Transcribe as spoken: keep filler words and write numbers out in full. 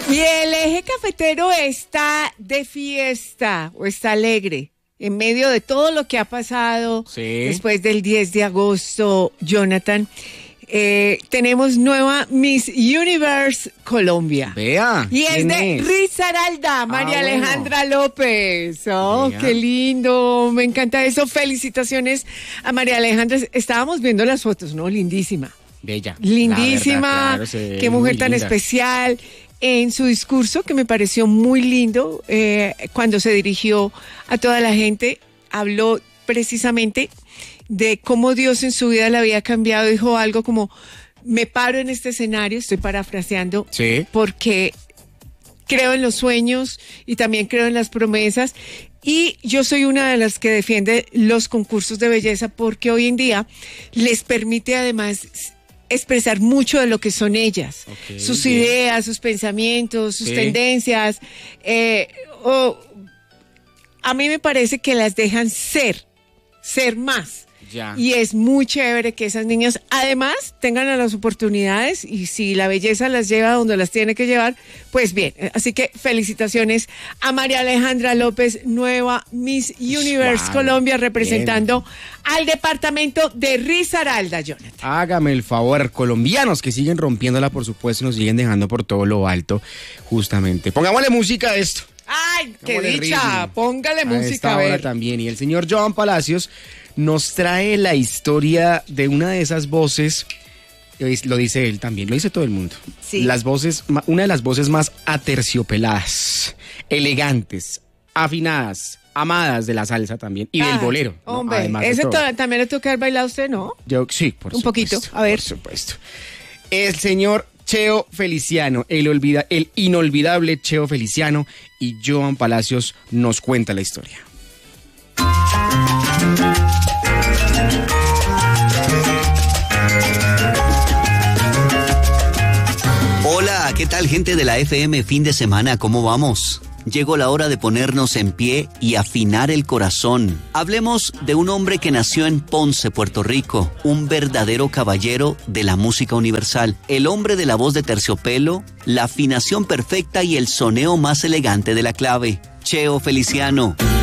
Y el eje cafetero está de fiesta o está alegre en medio de todo lo que ha pasado sí. después del diez de agosto, Jonathan. Eh, tenemos nueva Miss Universe Colombia. Vea. Y es de es? Risaralda, María ah, Alejandra bueno. López. Oh, Vea. qué lindo. Me encanta eso. Felicitaciones a María Alejandra. Estábamos viendo las fotos, ¿no? Lindísima. Bella. Lindísima. Verdad, claro, qué mujer tan linda. especial. En su discurso, que me pareció muy lindo, eh, cuando se dirigió a toda la gente, habló precisamente de cómo Dios en su vida le había cambiado. Dijo algo como, me paro en este escenario, estoy parafraseando, sí. porque creo en los sueños y también creo en las promesas. Y yo soy una de las que defiende los concursos de belleza porque hoy en día les permite además expresar mucho de lo que son ellas, okay, sus bien. ideas, sus pensamientos, sus sí. tendencias. Eh, oh, a mí me parece que las dejan ser, ser más. Ya. Y es muy chévere que esas niñas además tengan las oportunidades y si la belleza las lleva donde las tiene que llevar, pues bien. Así que felicitaciones a María Alejandra López, nueva Miss Universe wow, Colombia, representando bien. al departamento de Risaralda, Jonathan. Hágame el favor, colombianos que siguen rompiéndola, por supuesto, nos siguen dejando por todo lo alto, justamente. Pongámosle música a esto. ¡Ay, qué dicha! Póngale música, a esta a ver. hora también. Y el señor Joan Palacios nos trae la historia de una de esas voces, lo dice él también, lo dice todo el mundo. Sí. Las voces, una de las voces más aterciopeladas, elegantes, afinadas, amadas de la salsa también y ah, del bolero. Hombre, ¿no? ese to- también le toca haber bailado a usted, ¿no? Yo sí, por Un supuesto. poquito, a ver. Por supuesto. El señor Cheo Feliciano, el, olvida, el inolvidable Cheo Feliciano, y Joan Palacios nos cuenta la historia. Hola, ¿qué tal, gente de la F M? Fin de semana, ¿cómo vamos? Llegó la hora de ponernos en pie y afinar el corazón. Hablemos de un hombre que nació en Ponce, Puerto Rico, un verdadero caballero de la música universal, el hombre de la voz de terciopelo, la afinación perfecta y el soneo más elegante de la clave, Cheo Feliciano.